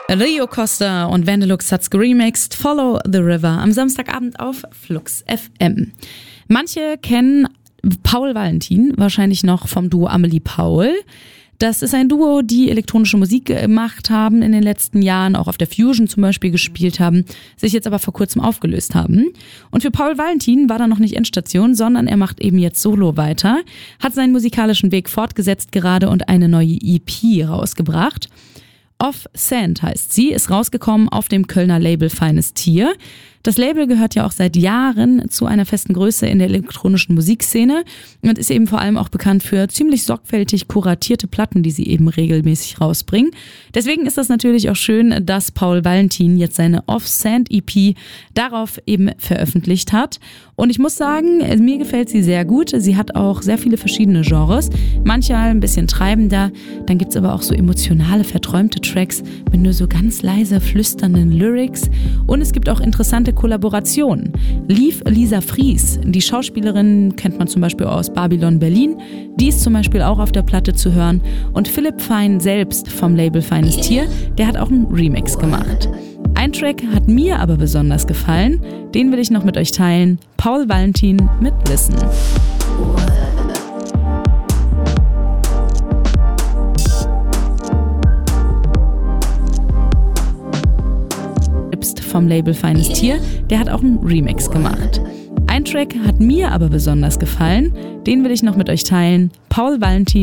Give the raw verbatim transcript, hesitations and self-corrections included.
Rio Costa und Vandelux hat's geremixed, Follow the River, am Samstagabend auf Flux F M. Manche kennen Paul Valentin wahrscheinlich noch vom Duo Amelie Paul. Das ist ein Duo, die elektronische Musik gemacht haben in den letzten Jahren, auch auf der Fusion zum Beispiel gespielt haben, sich jetzt aber vor kurzem aufgelöst haben. Und für Paul Valentin war da noch nicht Endstation, sondern er macht eben jetzt solo weiter, hat seinen musikalischen Weg fortgesetzt gerade und eine neue E P rausgebracht. Off Sand heißt sie, ist rausgekommen auf dem Kölner Label Feines Tier. Das Label gehört ja auch seit Jahren zu einer festen Größe in der elektronischen Musikszene und ist eben vor allem auch bekannt für ziemlich sorgfältig kuratierte Platten, die sie eben regelmäßig rausbringen. Deswegen ist das natürlich auch schön, dass Paul Valentin jetzt seine Off Sand E P darauf eben veröffentlicht hat. Und ich muss sagen, mir gefällt sie sehr gut. Sie hat auch sehr viele verschiedene Genres, manchmal ein bisschen treibender. Dann gibt's aber auch so emotionale, verträumte Tracks mit nur so ganz leise flüsternden Lyrics. Und es gibt auch interessante Kollaborationen. Liv Lisa Fries, die Schauspielerin, kennt man zum Beispiel aus Babylon Berlin. Die ist zum Beispiel auch auf der Platte zu hören. Und Philipp Fein selbst vom Label Feines Tier, der hat auch einen Remix gemacht. Ein Track hat mir aber besonders gefallen. Den will ich noch mit euch teilen. Paul Valentin mit Listen. Vom Label Feines Tier, der hat auch einen Remix gemacht. Ein Track hat mir aber besonders gefallen. Den will ich noch mit euch teilen. Paul Valentin